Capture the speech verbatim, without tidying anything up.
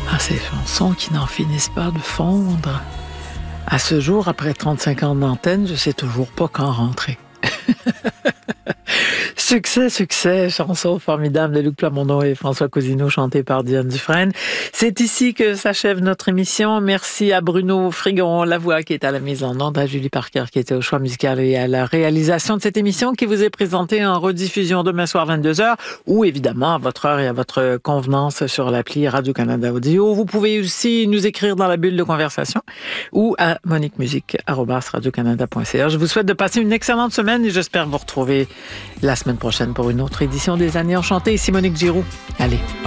Ah, ces chansons qui n'en finissent pas de fondre. À ce jour, après trente-cinq ans d'antenne, je sais toujours pas quand rentrer. Succès, succès, chanson formidable de Luc Plamondon et François Cousineau, chantée par Diane Dufresne. C'est ici que s'achève notre émission. Merci à Bruno Frigon, la voix qui est à la mise en onde, à Julie Parker qui était au choix musical et à la réalisation de cette émission qui vous est présentée en rediffusion demain soir vingt-deux heures ou évidemment à votre heure et à votre convenance sur l'appli Radio-Canada Audio. Vous pouvez aussi nous écrire dans la bulle de conversation ou à moniquemusique arobase radiocanada point c a. Je vous souhaite de passer une excellente semaine et j'espère vous retrouver la semaine prochaine pour une autre édition des Années Enchantées. Ici Monique Giroux. Allez.